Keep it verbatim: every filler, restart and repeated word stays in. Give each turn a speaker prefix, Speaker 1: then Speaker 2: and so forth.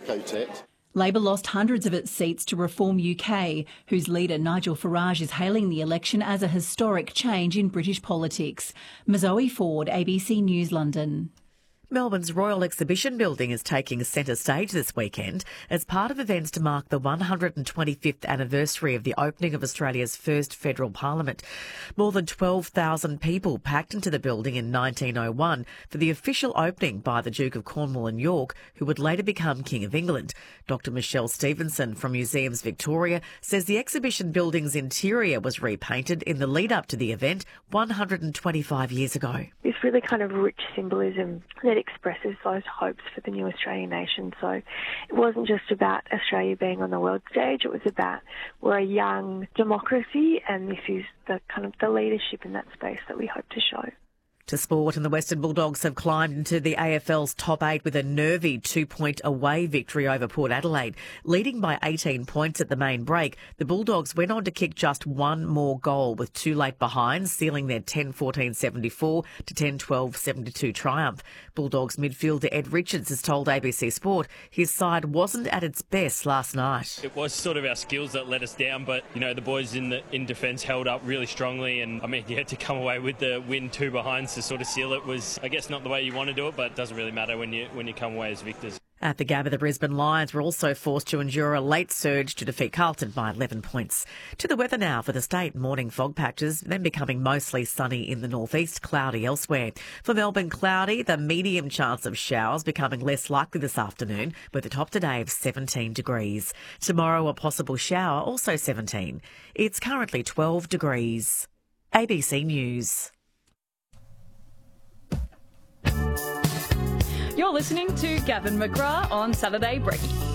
Speaker 1: Cotet.
Speaker 2: Labor lost hundreds of its seats to Reform U K, whose leader Nigel Farage is hailing the election as a historic change in British politics. Mazoe Ford, A B C News, London.
Speaker 3: Melbourne's Royal Exhibition Building is taking centre stage this weekend as part of events to mark the one hundred twenty-fifth anniversary of the opening of Australia's first federal parliament. More than twelve thousand people packed into the building in nineteen oh one for the official opening by the Duke of Cornwall and York, who would later become King of England. Doctor Michelle Stevenson from Museums Victoria says the exhibition building's interior was repainted in the lead up to the event one hundred twenty-five years ago.
Speaker 4: This really kind of rich symbolism that expresses those hopes for the new Australian nation. So it wasn't just about Australia being on the world stage, it was about we're a young democracy and this is the kind of the leadership in that space that we hope to show.
Speaker 3: To sport, and the Western Bulldogs have climbed into the A F L's top eight with a nervy two-point away victory over Port Adelaide. Leading by eighteen points at the main break, the Bulldogs went on to kick just one more goal with two late behinds, sealing their ten fourteen seventy-four to ten twelve seventy-two triumph. Bulldogs midfielder Ed Richards has told A B C Sport his side wasn't at its best last night.
Speaker 5: It was sort of our skills that let us down, but, you know, the boys in the in defence held up really strongly, and, I mean, yeah, to come away with the win two behinds to sort of seal it was, I guess, not the way you want to do it, but it doesn't really matter when you when you come away as victors.
Speaker 3: At the Gabba, the Brisbane Lions were also forced to endure a late surge to defeat Carlton by eleven points. To the weather now for the state. Morning fog patches, then becoming mostly sunny in the northeast, cloudy elsewhere. For Melbourne, cloudy, the medium chance of showers becoming less likely this afternoon, with a top today of seventeen degrees. Tomorrow, a possible shower, also seventeen. It's currently twelve degrees. A B C News.
Speaker 6: You're listening to Gavin McGrath on Saturday Breaking.